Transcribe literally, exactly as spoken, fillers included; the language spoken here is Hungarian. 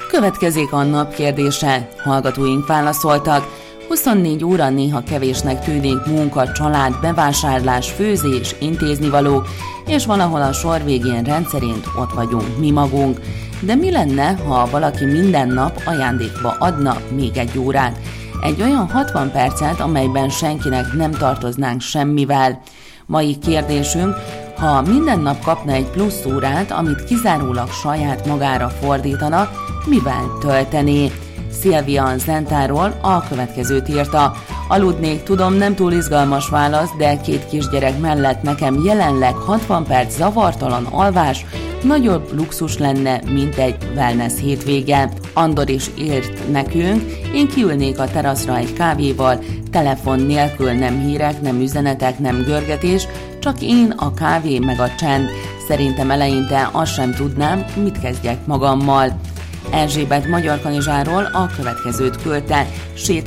Következik a nap kérdése. Hallgatóink válaszoltak. huszonnégy óra néha kevésnek tűnik, munka, család, bevásárlás, főzés, intéznivaló, és valahol a sor végén rendszerint ott vagyunk mi magunk. De mi lenne, ha valaki minden nap ajándékba adna még egy órát? Egy olyan hatvan percet, amelyben senkinek nem tartoznánk semmivel. Mai kérdésünk: ha minden nap kapna egy plusz órát, amit kizárólag saját magára fordítana, mivel töltené? Szilvia Zentáról a következőt írta: aludnék, tudom, nem túl izgalmas válasz, de két kisgyerek mellett nekem jelenleg hatvan perc zavartalan alvás nagyobb luxus lenne, mint egy wellness hétvége. Andor is írt nekünk: én kiülnék a teraszra egy kávéval, telefon nélkül, nem hírek, nem üzenetek, nem görgetés, csak én, a kávé meg a csend. Szerintem eleinte azt sem tudnám, mit kezdjek magammal. Erzsébet Magyarkanizsáról a következőt küldte: sétál